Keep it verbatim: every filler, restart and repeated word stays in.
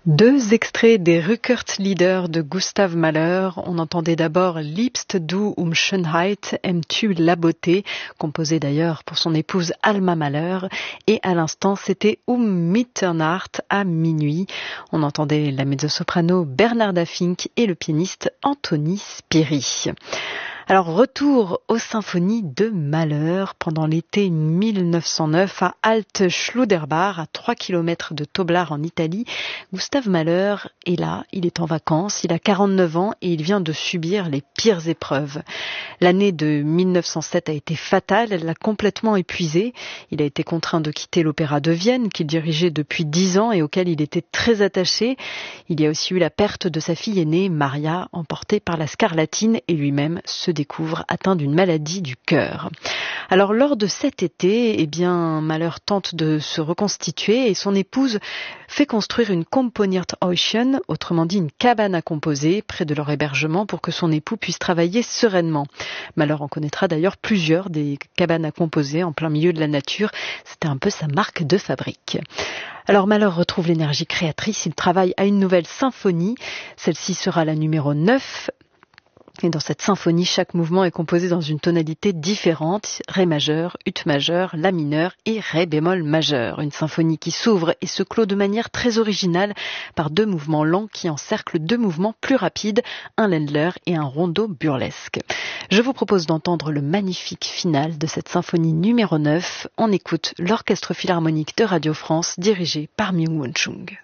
Deux extraits des Rückert-Lieder de Gustav Mahler. On entendait d'abord Liebst du um Schönheit, aimes-tu la beauté, composé d'ailleurs pour son épouse Alma Mahler. Et à l'instant, c'était Um Mitternacht, à minuit. On entendait la mezzo-soprano Bernarda Fink et le pianiste Anthony Spiri. Alors, retour aux symphonies de Mahler pendant l'été mille neuf cent neuf à Alt-Schlüderbach, à trois kilomètres de Toblach en Italie. Gustav Mahler est là, il est en vacances, il a quarante-neuf ans et il vient de subir les pires épreuves. L'année de mille neuf cent sept a été fatale, elle l'a complètement épuisé. Il a été contraint de quitter l'Opéra de Vienne qu'il dirigeait depuis dix ans et auquel il était très attaché. Il y a aussi eu la perte de sa fille aînée, Maria, emportée par la scarlatine, et lui-même se découvre atteint d'une maladie du cœur. Alors lors de cet été, eh bien Mahler tente de se reconstituer et son épouse fait construire une Komponierthäuschen, autrement dit une cabane à composer près de leur hébergement pour que son époux puisse travailler sereinement. Mahler en connaîtra d'ailleurs plusieurs des cabanes à composer en plein milieu de la nature. C'était un peu sa marque de fabrique. Alors Mahler retrouve l'énergie créatrice, il travaille à une nouvelle symphonie. Celle-ci sera la numéro neuf. Et dans cette symphonie, chaque mouvement est composé dans une tonalité différente, Ré majeur, Ut majeur, La mineur et Ré bémol majeur. Une symphonie qui s'ouvre et se clôt de manière très originale par deux mouvements lents qui encerclent deux mouvements plus rapides, un Ländler et un rondo burlesque. Je vous propose d'entendre le magnifique final de cette symphonie numéro neuf. On écoute l'Orchestre Philharmonique de Radio France dirigé par Myung-Whun Chung.